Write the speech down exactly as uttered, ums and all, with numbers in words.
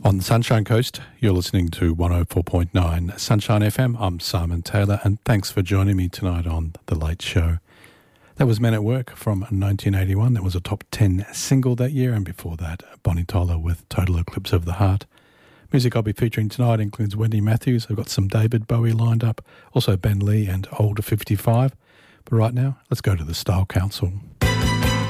On the Sunshine Coast, you're listening to one oh four point nine Sunshine F M. I'm Simon Taylor, and thanks for joining me tonight on The Late Show. That was Men at Work from nineteen eighty-one. That was a top ten single that year, and before that, Bonnie Tyler with Total Eclipse of the Heart. Music I'll be featuring tonight includes Wendy Matthews. I've got some David Bowie lined up, also Ben Lee and Older fifty-five. But right now, let's go to the Style Council.